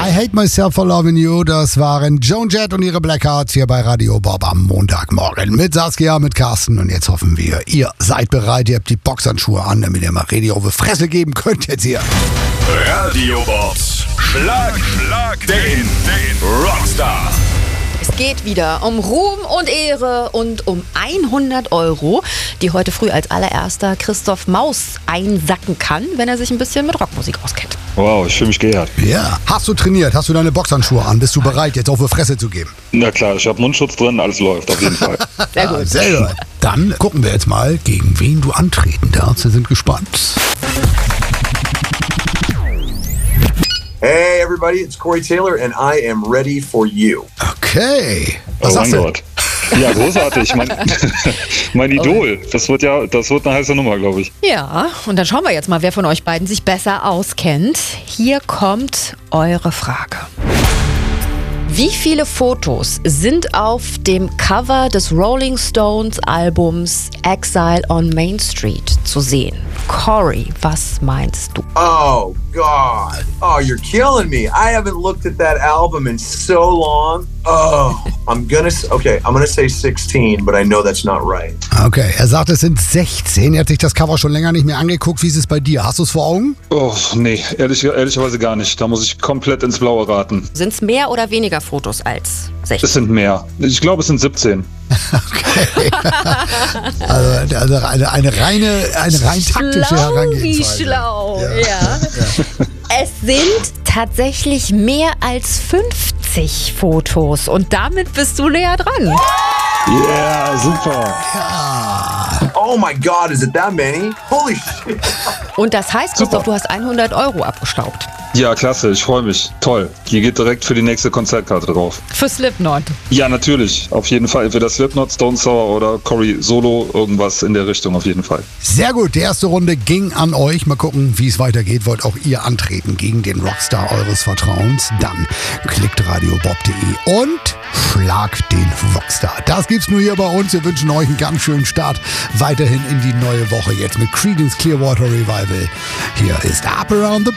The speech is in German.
I Hate Myself for Loving You, das waren Joan Jett und ihre Blackhearts hier bei Radio Bob am Montagmorgen mit Saskia, mit Carsten und jetzt hoffen wir, ihr seid bereit, ihr habt die Boxhandschuhe an, damit ihr mal richtig auf die Fresse geben könnt jetzt hier. Radio Bobs Schlag den Rockstar. Es geht wieder um Ruhm und Ehre und um 100 €, die heute früh als allererster Christoph Maus einsacken kann, wenn er sich ein bisschen mit Rockmusik auskennt. Wow, ich fühle mich geehrt. Ja, hast du trainiert? Hast du deine Boxhandschuhe an? Bist du bereit, jetzt auf die Fresse zu geben? Na klar, ich habe Mundschutz drin, alles läuft auf jeden Fall. Sehr gut. Sehr gut. Dann gucken wir jetzt mal, gegen wen du antreten darfst. Wir sind gespannt. Hey everybody, it's Corey Taylor and I am ready for you. Okay. Oh Was mein sagst du? Gott. Ja, großartig. Mein Idol. Das wird eine heiße Nummer, glaube ich. Ja, und dann schauen wir jetzt mal, wer von euch beiden sich besser auskennt. Hier kommt eure Frage. Wie viele Fotos sind auf dem Cover des Rolling Stones Albums Exile on Main Street zu sehen? Corey, was meinst du? Oh God. Oh, you're killing me. I haven't looked at that album in so long. Oh, I'm gonna say 16, but I know that's not right. Okay, er sagt, es sind 16. Er hat sich das Cover schon länger nicht mehr angeguckt. Wie ist es bei dir? Hast du es vor Augen? Oh, nee, ehrlicherweise gar nicht. Da muss ich komplett ins Blaue raten. Sind es mehr oder weniger Fotos als 16? Es sind mehr. Ich glaube, es sind 17. Okay. Also eine rein taktische Herangehensweise. Wie schlau, ja. Es sind tatsächlich mehr als 50 Fotos und damit bist du näher dran. Yeah, super. Oh my God, is it that many? Holy shit. Und das heißt, Christoph, du hast 100 € abgestaubt. Ja, klasse, ich freue mich. Toll. Hier geht direkt für die nächste Konzertkarte drauf. Für Slipknot. Ja, natürlich. Auf jeden Fall. Entweder Slipknot, Stone Sour oder Corey Solo. Irgendwas in der Richtung auf jeden Fall. Sehr gut, die erste Runde ging an euch. Mal gucken, wie es weitergeht. Wollt auch ihr antreten gegen den Rockstar eures Vertrauens? Dann klickt radiobob.de und schlagt den Rockstar. Das gibt's nur hier bei uns. Wir wünschen euch einen ganz schönen Start weiterhin in die neue Woche. Jetzt mit Creedence Clearwater Revival. Hier ist Up Around the